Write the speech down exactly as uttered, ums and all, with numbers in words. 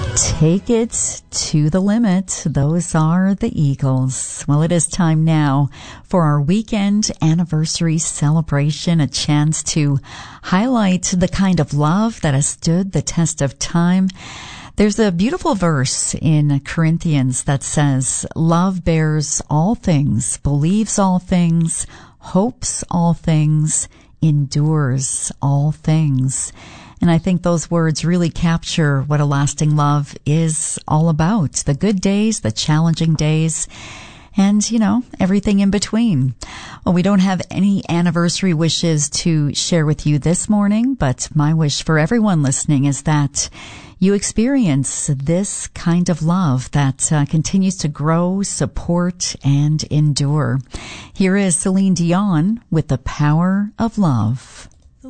Take it to the limit. Those are the Eagles. Well, it is time now for our weekend anniversary celebration, a chance to highlight the kind of love that has stood the test of time. There's a beautiful verse in Corinthians that says, love bears all things, believes all things, hopes all things, endures all things. And I think those words really capture what a lasting love is all about. The good days, the challenging days, and, you know, everything in between. Well, we don't have any anniversary wishes to share with you this morning, but my wish for everyone listening is that you experience this kind of love that uh, continues to grow, support, and endure. Here is Celine Dion with The Power of Love.